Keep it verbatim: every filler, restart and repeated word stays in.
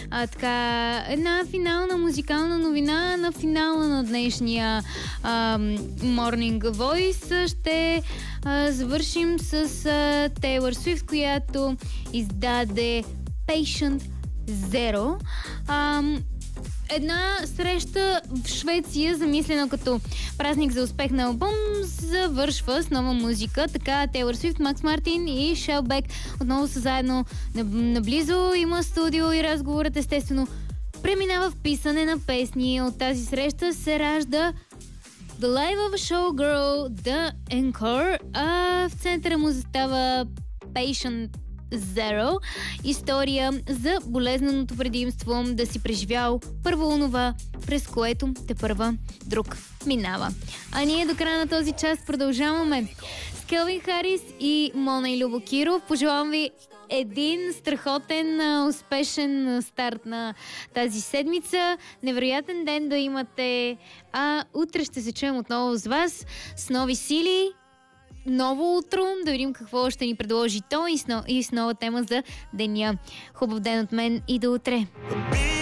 а, така, една финална музикална новина на финала на днешния а, Morning Voice. Ще а, завършим с а, Тейлър Свифт, която издаде Patient Zero. А, Една среща в Швеция, замислена като празник за успех на албум, завършва с нова музика. Така Тейлър Свифт, Макс Мартин и Шелбек отново са заедно наблизо. Има студио и разговорът естествено преминава в писане на песни. От тази среща се ражда The Life of a Showgirl, The Encore, а в центъра му застава Patient Zero, история за болезненото предимство да си преживял първо онова, през което те първа друг минава. А ние до края на този час продължаваме с Келвин Харис и Мона и Любо Киров. Пожелавам ви един страхотен, успешен старт на тази седмица. Невероятен ден да имате. А утре ще се чуем отново с вас с нови сили. Ново утро, да видим какво ще ни предложи то и с, и с нова тема за деня. Хубав ден от мен и до утре!